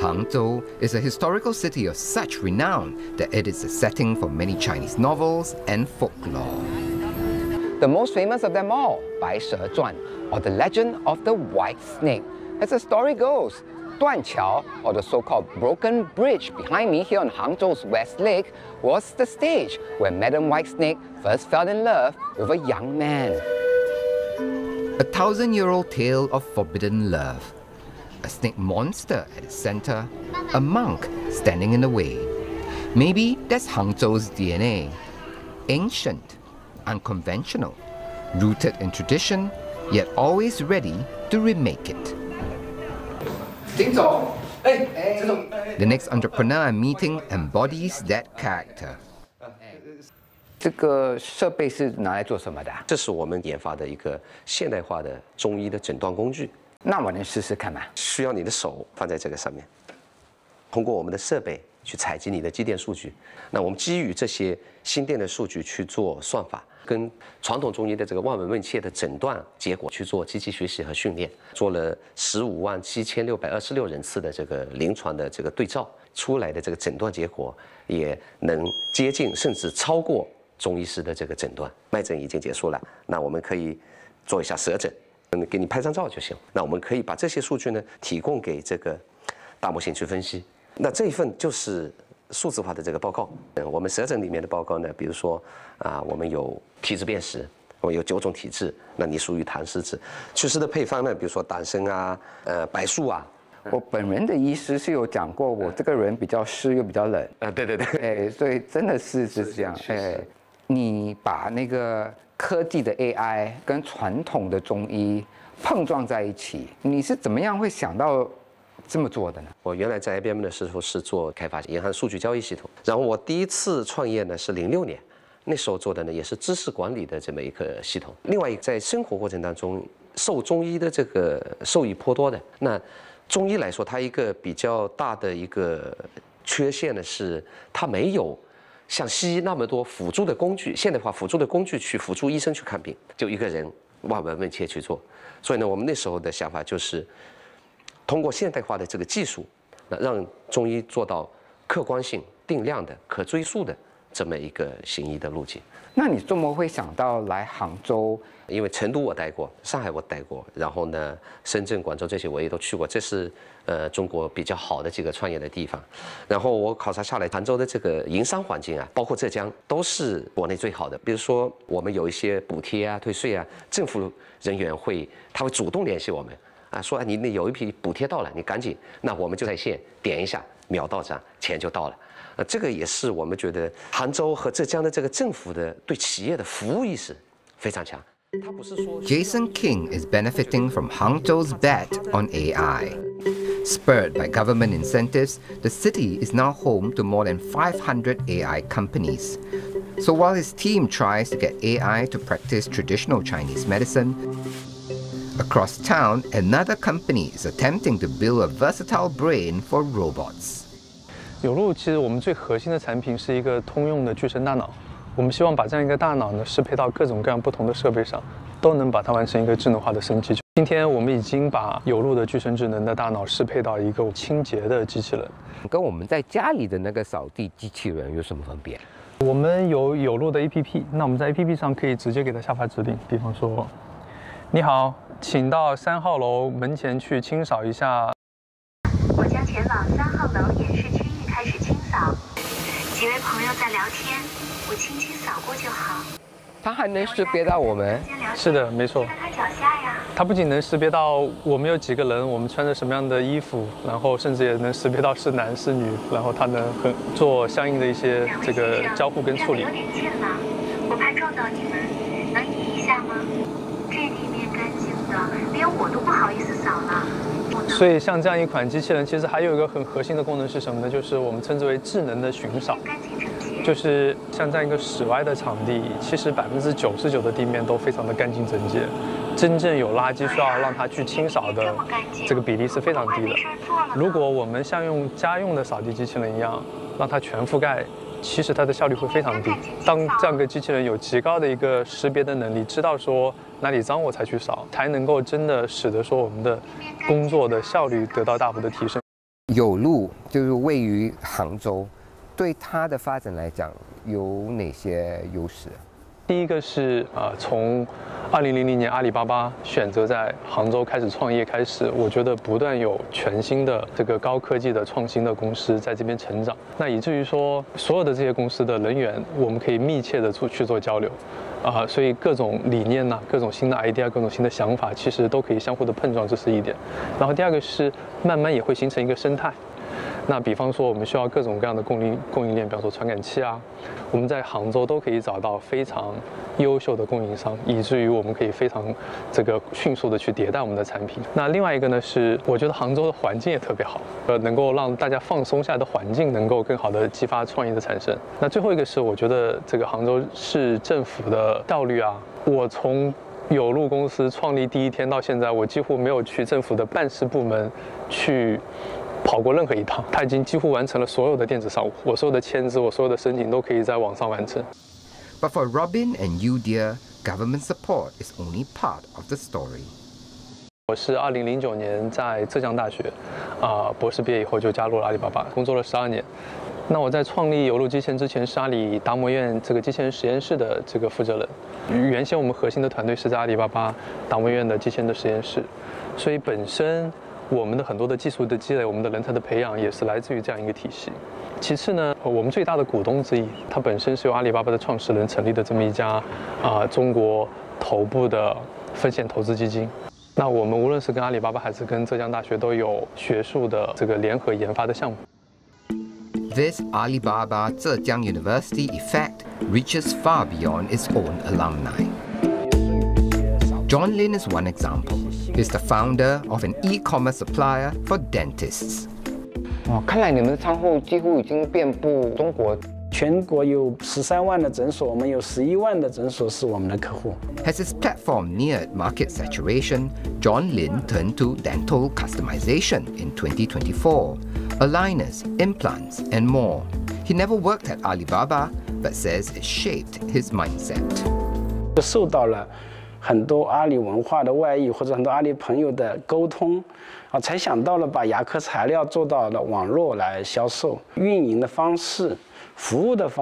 Hangzhou is a historical city of such renown that it is a setting for many Chinese novels and folklore. The most famous of them all, Bai She Zhuan, or the legend of the White Snake. As the story goes, Duanqiao, or the so-called broken bridge behind me here on Hangzhou's West Lake, was the stage where Madam White Snake first fell in love with a young man. A 1,000-year-old tale of forbidden love. A snake monster at its center, a monk standing in the way. Maybe that's Hangzhou's DNA. Ancient, unconventional, rooted in tradition, yet always ready to remake it. The next entrepreneur I'm meeting embodies that character. 这个设备是拿来做什么的？ 这是我们研发的一个现代化的中医的诊断工具。 那我能试试看吗？ 需要你的手放在这个上面，通过我们的设备去采集你的肌电数据。那我们基于这些心电的数据去做算法，跟传统中医的这个望闻问切的诊断结果去做机器学习和训练，做了157626人次的这个临床的这个对照，出来的这个诊断结果也能接近甚至超过中医师的这个诊断。脉诊已经结束了，那我们可以做一下舌诊。 给你拍张照就行。那我们可以把这些数据呢提供给这个大模型去分析。那这一份就是数字化的这个报告。我们舌诊里面的报告呢，比如说我们有体质辨识，我们有9种体质，那你属于痰湿质。祛湿的配方呢，比如说党参啊、白术啊。 我本人的医师是有讲过，我这个人比较湿又比较冷。 对对对。 所以真的是这样。你把那个 科技的 AI 跟传统的中医碰撞在一起，你是怎么样会想到这么做的呢？ 我原来在 IBM 的时候是做开发银行数据交易系统，然后我第一次创业呢是06年，那时候做的呢也是知识管理的这么一个系统。另外一个在生活过程当中受中医的这个受益颇多的。那中医来说，它一个比较大的一个缺陷呢是它没有 像西医那么多辅助的工具，现代化辅助的工具去辅助医生去看病，就一个人望闻问切去做。所以呢，我们那时候的想法就是通过现代化的这个技术，让中医做到客观性、定量的、可追溯的这么一个行医的路径。那你怎么会想到来杭州？因为成都我待过，上海我待过，然后呢，深圳、广州这些我也都去过，这是中国比较好的几个创业的地方。然后我考察下来，杭州的这个营商环境啊，包括浙江，都是国内最好的。比如说我们有一些补贴啊、退税啊，政府人员他会主动联系我们啊，说你有一批补贴到了，你赶紧，那我们就在线点一下，秒到账，钱就到了。 这个也是我们觉得杭州和浙江的这个政府的对企业的服务意识非常强。Jason King is benefiting from Hangzhou's bet on AI. Spurred by government incentives, the city is now home to more than 500 AI companies. So while his team tries to get AI to practice traditional Chinese medicine, across town, another company is attempting to build a versatile brain for robots. 有路其实我们最核心的产品是一个通用的具神大脑，我们希望把这样一个大脑呢适配到各种各样不同的设备上，都能把它完成一个智能化的升级。今天我们已经把有路的具神智能的大脑适配到一个清洁的机器人， 跟我们在家里的那个扫地机器人有什么分别？ 我们有路的 APP， 那我们在 APP 上可以直接给它下发指令，比方说，你好，请到3号楼门前去清扫一下。 我将前往3号楼演示区。 开始清扫，几位朋友在聊天，我轻轻扫过就好。 它还能识别到我们？ 是的，没错。 看看脚下呀。 它不仅能识别到我们有几个人，我们穿着什么样的衣服，然后甚至也能识别到是男是女，然后它能做相应的一些这个交互跟处理。 有点近了，我怕撞到你们，能移一下吗？这地面干净的，连我都不好意思扫了。 所以，像这样一款机器人，其实还有一个很核心的功能是什么呢？就是我们称之为智能的巡扫。就是像这样一个室外的场地，其实99%的地面都非常的干净整洁，真正有垃圾需要让它去清扫的这个比例是非常低的。如果我们像用家用的扫地机器人一样，让它全覆盖，其实它的效率会非常低。当这样一个机器人有极高的一个识别的能力，知道说哪里脏我才去扫，才能够真的使得说我们的工作的效率得到大幅的提升。 有路就是位于杭州，对它的发展来讲有哪些优势？ 第一个是从2000年阿里巴巴选择在杭州开始创业开始，我觉得不断有全新的这个高科技的创新的公司在这边成长，那以至于说所有的这些公司的人员，我们可以密切的去做交流，所以各种理念呐、各种新的 idea、各种新的想法，其实都可以相互的碰撞，这是一点。然后第二个是慢慢也会形成一个生态。那比方说，我们需要各种各样的供应链，比方说传感器啊，我们在杭州都可以找到非常优秀的供应商，以至于我们可以非常迅速的去迭代我们的产品。那另外一个呢是，我觉得杭州的环境也特别好，能够让大家放松下来的环境，能够更好的激发创意的产生。那最后一个是，我觉得这个杭州市政府的效率啊，我从有路公司创立第一天到现在，我几乎没有去政府的办事部门去跑过任何一趟，他已经几乎完成了所有的电子商务，我所有的签字，我所有的申请都可以在网上完成。 But for Robin and you, dear, government support is only part of the story. 我是2009年在浙江大学博士毕业以后就加入了阿里巴巴，工作了12年。那我在创立有路机器人之前，是阿里达摩院这个机器人实验室的这个负责人。原先我们核心的团队是在阿里巴巴达摩院的机器人的实验室，所以本身我们的很多的技术的积累，我们的人才的培养也是来自于这样一个体系。其次呢，我们最大的股东之一，它本身是由阿里巴巴的创始人成立的这么一家中国头部的风险投资基金。那我们无论是跟阿里巴巴还是跟浙江大学都有学术的这个联合研发的项目。 This Alibaba Zhejiang University effect reaches far beyond its own alumni. John Lin is one example. He's the founder of an e-commerce supplier for dentists. 看来你们的仓库几乎已经遍布中国。 全国有13万的诊所，我们有11万的诊所是我们的客户。 As his platform neared market saturation, John Lin turned to dental customization in 2024, aligners, implants, and more. He never worked at Alibaba, but says it shaped his mindset. 受到了很多阿里文化的外溢，或者很多阿里朋友的沟通，才想到了把牙科材料做到了网络来销售，运营的方式、服务的方式。